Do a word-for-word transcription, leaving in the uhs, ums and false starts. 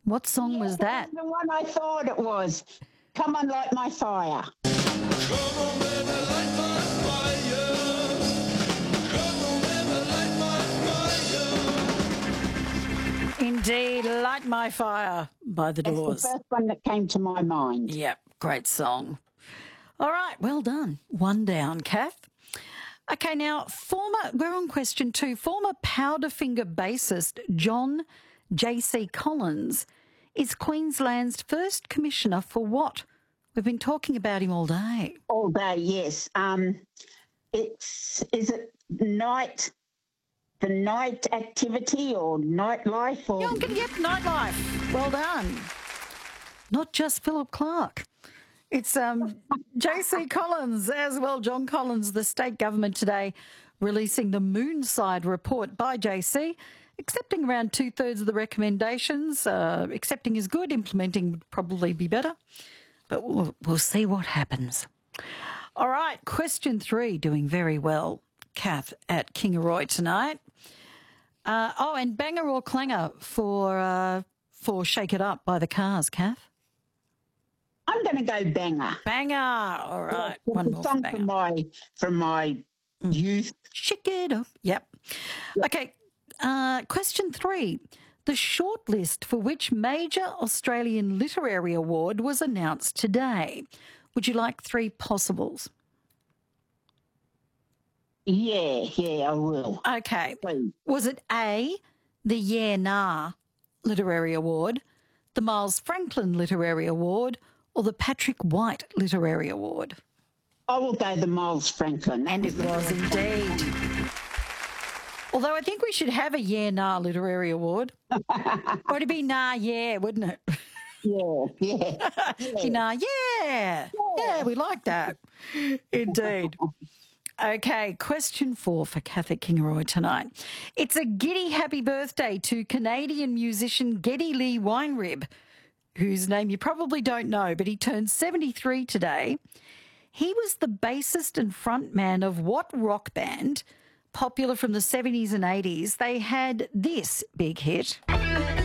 What song was that? That's the one I thought it was. Come on, light my fire. Come on, baby, light my fire. Come on, baby, light my fire. Indeed, Light My Fire by The That's Doors. the first one that came to my mind. Yep, great song. All right, well done. One down, Kath. Okay, now, former, we're on question two. Former Powderfinger bassist John J C Collins is Queensland's first commissioner for what? We've been talking about him all day. All day, yes. Um, it's is it night, the night activity or nightlife or Yeah, I'm going to get nightlife. Well done. Not just Philip Clark. It's um, J C Collins as well. John Collins, the state government today releasing the Moonside report by J C, accepting around two-thirds of the recommendations. Uh, accepting is good, implementing would probably be better. But we'll, we'll see what happens. All right, question three, doing very well. Kath at Kingaroy tonight. Uh, oh, and banger or clanger for uh, for Shake It Up by the Cars, Kath? I'm going to go banger. Banger. All right, It's one a more song banger. from my from my youth. Shake it up. Yep. Okay. Uh, question three. The shortlist for which major Australian literary award was announced today? Would you like three possibles? Yeah, yeah, I will. Okay. Please. Was it A, the Yeah Nah Literary Award, the Miles Franklin Literary Award, or the Patrick White Literary Award? I will go the Miles Franklin. And it was indeed. Although I think we should have a Yeah Nah Literary Award. Or it'd be Nah Yeah, wouldn't it? Yeah, yeah. Be Nah Yeah. Yeah, we like that. Indeed. Okay, question four for Kathy Kingaroy tonight. It's a giddy happy birthday to Canadian musician Geddy Lee Weinrib, whose name you probably don't know, but he turned seventy-three today. He was the bassist and frontman of what rock band, popular from the seventies and eighties? They had this big hit.